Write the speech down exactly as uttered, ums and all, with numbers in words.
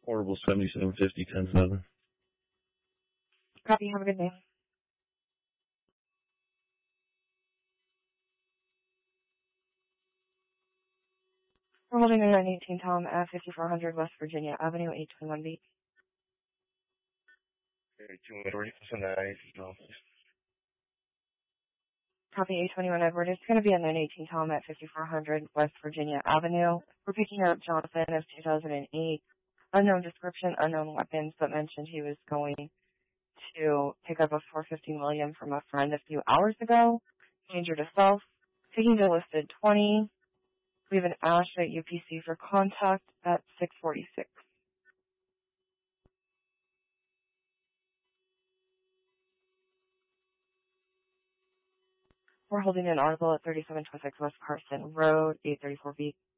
Horrible seventy-seven fifty ten seven. Copy. Have a good day. We're holding a nine eighteen Tom at fifty-four hundred West Virginia Avenue, eight twenty-one B. Okay, two Edward, send that nine eighteen Tom, please. Copy. eight twenty-one Edward. It's going to be a nine eighteen Tom at fifty-four hundred West Virginia Avenue. We're picking up Jonathan of two thousand eight. Unknown description, unknown weapons, but mentioned he was going to pick up a four fifty William from a friend a few hours ago. Danger to self. Taking to listed twenty. We have an Ash at U P C for contact at six forty-six. We're holding an article at thirty-seven twenty-six West Carson Road, eight thirty-four B.